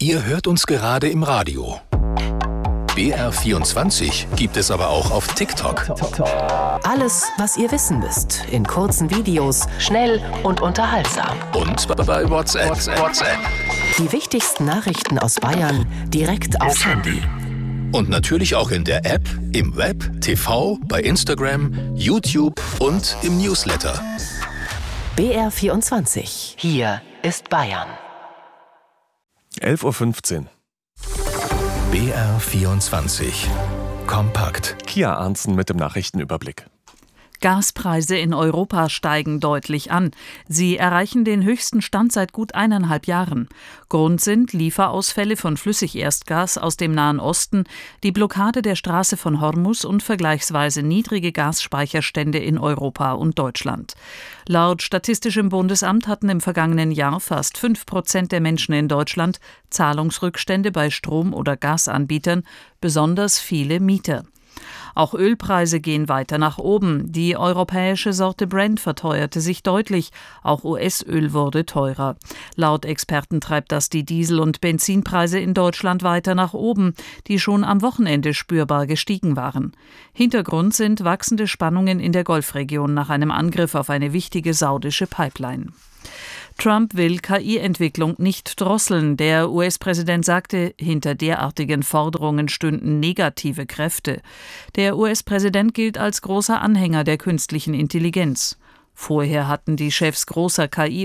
Ihr hört uns gerade im Radio. BR24 gibt es aber auch auf TikTok. Alles, was ihr wissen müsst, in kurzen Videos, schnell und unterhaltsam. Und bei WhatsApp. Die wichtigsten Nachrichten aus Bayern direkt aufs Handy. Und natürlich auch in der App, im Web, TV, bei Instagram, YouTube und im Newsletter. BR24. Hier ist Bayern. 11.15 Uhr. BR24 kompakt. Kia Arntzen mit dem Nachrichtenüberblick. Gaspreise in Europa steigen deutlich an. Sie erreichen den höchsten Stand seit gut 1,5 Jahren. Grund sind Lieferausfälle von Flüssigerdgas aus dem Nahen Osten, die Blockade der Straße von Hormuz und vergleichsweise niedrige Gasspeicherstände in Europa und Deutschland. Laut Statistischem Bundesamt hatten im vergangenen Jahr fast 5% der Menschen in Deutschland Zahlungsrückstände bei Strom- oder Gasanbietern, besonders viele Mieter. Auch Ölpreise gehen weiter nach oben. Die europäische Sorte Brent verteuerte sich deutlich. Auch US-Öl wurde teurer. Laut Experten treibt das die Diesel- und Benzinpreise in Deutschland weiter nach oben, die schon am Wochenende spürbar gestiegen waren. Hintergrund sind wachsende Spannungen in der Golfregion nach einem Angriff auf eine wichtige saudische Pipeline. Trump will KI-Entwicklung nicht drosseln. Der US-Präsident sagte, hinter derartigen Forderungen stünden negative Kräfte. Der US-Präsident gilt als großer Anhänger der künstlichen Intelligenz. Vorher hatten die Chefs großer KI